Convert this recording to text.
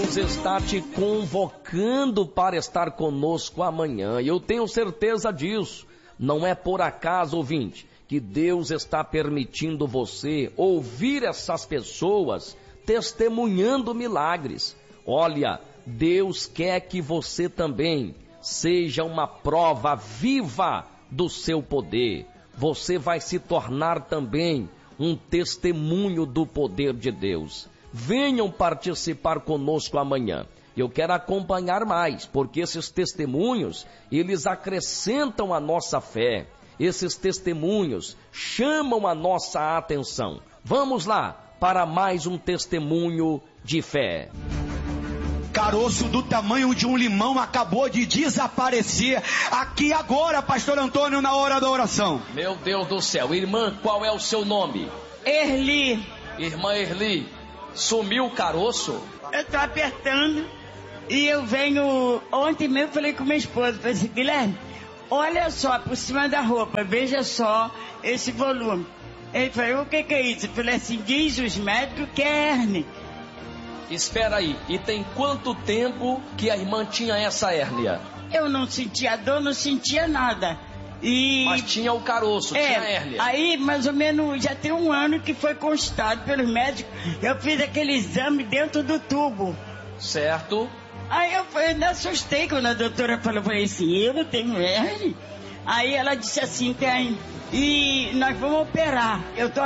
Deus está te convocando para estar conosco amanhã, e eu tenho certeza disso. Não é por acaso, ouvinte, que Deus está permitindo você ouvir essas pessoas testemunhando milagres. Olha, Deus quer que você também seja uma prova viva do seu poder. Você vai se tornar também um testemunho do poder de Deus. Venham participar conosco amanhã. Eu quero acompanhar mais, porque esses testemunhos, eles acrescentam a nossa fé. Esses testemunhos chamam a nossa atenção. Vamos lá para mais um testemunho de fé. Caroço do tamanho de um limão acabou de desaparecer aqui agora, pastor Antônio, na hora da oração. Meu Deus do céu, irmã, qual é o seu nome? Erli. Irmã Erli, sumiu o caroço? Eu tô apertando e eu venho, ontem mesmo falei com minha esposa, falei assim, Guilherme, olha só por cima da roupa, veja só esse volume. Ele falou, o que é isso? Eu falei assim, diz os médicos que é hérnia. Espera aí, e tem quanto tempo que a irmã tinha essa hérnia? Eu não sentia dor, não sentia nada. Mas tinha o caroço, tinha a hérnia. Aí, mais ou menos, já tem um ano que foi constatado pelos médicos. Eu fiz aquele exame dentro do tubo. Certo. Aí eu ainda assustei quando a doutora falou assim, eu não tenho hérnia. Aí ela disse assim, tem. E nós vamos operar. Eu tô